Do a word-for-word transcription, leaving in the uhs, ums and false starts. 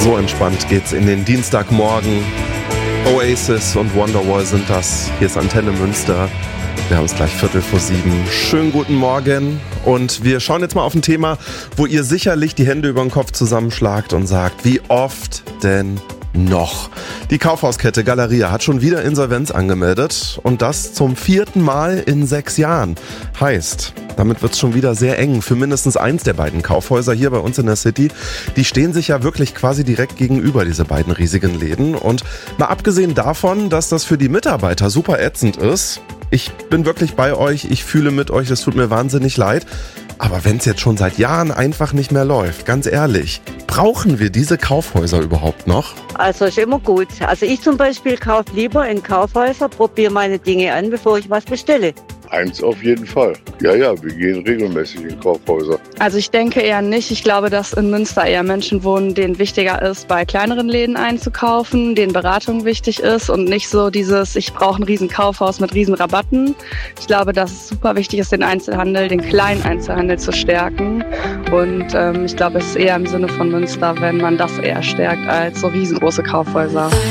So entspannt geht's in den Dienstagmorgen. Oasis und Wonderwall sind das. Hier ist Antenne Münster. Wir haben es gleich Viertel vor sieben. Schönen guten Morgen. Und wir schauen jetzt mal auf ein Thema, wo ihr sicherlich die Hände über den Kopf zusammenschlagt und sagt, wie oft denn noch? Die Kaufhauskette Galeria hat schon wieder Insolvenz angemeldet und das zum vierten Mal in sechs Jahren. Heißt, damit wird es schon wieder sehr eng für mindestens eins der beiden Kaufhäuser hier bei uns in der City. Die stehen sich ja wirklich quasi direkt gegenüber, diese beiden riesigen Läden. Und mal abgesehen davon, dass das für die Mitarbeiter super ätzend ist, ich bin wirklich bei euch, ich fühle mit euch, das tut mir wahnsinnig leid. Aber wenn es jetzt schon seit Jahren einfach nicht mehr läuft, ganz ehrlich, brauchen wir diese Kaufhäuser überhaupt noch? Also ist immer gut. Also ich zum Beispiel kaufe lieber in Kaufhäuser, probiere meine Dinge an, bevor ich was bestelle. Eins auf jeden Fall. Ja, ja, wir gehen regelmäßig in Kaufhäuser. Also ich denke eher nicht. Ich glaube, dass in Münster eher Menschen wohnen, denen wichtiger ist, bei kleineren Läden einzukaufen, denen Beratung wichtig ist und nicht so dieses, ich brauche ein riesen Kaufhaus mit riesen Rabatten. Ich glaube, dass es super wichtig ist, den Einzelhandel, den kleinen Einzelhandel zu stärken. Und ähm, ich glaube, es ist eher im Sinne von Münster, wenn man das eher stärkt als so riesengroße Kaufhäuser.